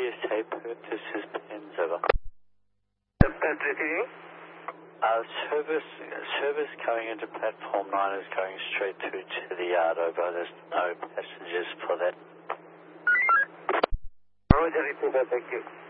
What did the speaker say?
PSA this is Pens over. Receiving. Service coming into platform 9 is going straight through to the yard over. There's no passengers for that. Roger, thank you.